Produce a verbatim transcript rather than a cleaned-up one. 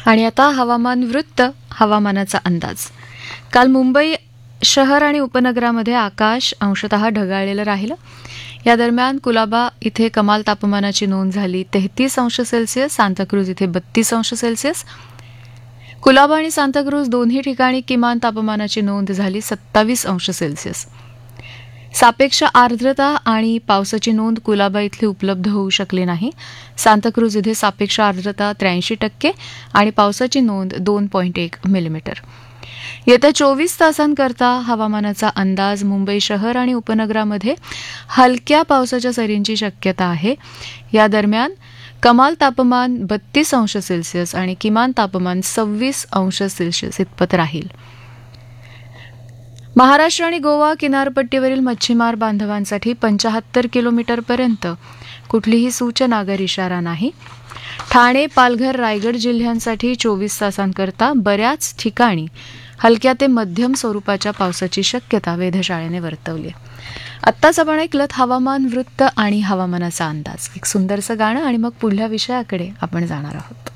आणि आता हवामान वृत्त, हवामानाचा अंदाज. काल मुंबई शहर आणि उपनगरामध्ये आकाश अंशतः ढगाळलेलं राहिलं. या दरम्यान कुलाबा इथे कमाल तापमानाची नोंद झाली तेहतीस अंश सेल्सिअस, सांताक्रूज इथे बत्तीस अंश सेल्सिअस. कुलाबा आणि सांताक्रूज दोन्ही ठिकाणी किमान तापमानाची नोंद झाली सत्तावीस अंश सेल्सिअस. सापेक्ष आर्द्रता आणि पावसाची नोंद कुलाबा इथली उपलब्ध होऊ शकली नाही. सांताक्रूज इथे सापेक्ष आर्द्रता त्र्याऐंशी टक्के आणि पावसाची नोंद दोन पॉईंट एक मिलीमीटर. येत्या चोवीस तासांकरता हवामानाचा अंदाज. मुंबई शहर आणि उपनगरामध्ये हलक्या पावसाच्या सरींची शक्यता आहे. या दरम्यान कमाल तापमान बत्तीस अंश सेल्सिअस आणि किमान तापमान सव्वीस अंश सेल्सिअस इतपत राहील. महाराष्ट्र आणि गोवा किनारपट्टीवरील मच्छीमार बांधवांसाठी पंचाहत्तर किलोमीटरपर्यंत कुठलीही सूचना अगर इशारा नाही. ठाणे, पालघर, रायगड जिल्ह्यांसाठी चोवीस तासांकरता बऱ्याच ठिकाणी हलक्या ते मध्यम स्वरूपाच्या पावसाची शक्यता वेधशाळेने वर्तवली आहे. आत्ताच आपण ऐकलं हवामान वृत्त आणि हवामानाचा अंदाज. एक सुंदरसं गाणं आणि मग पुढल्या विषयाकडे आपण जाणार आहोत.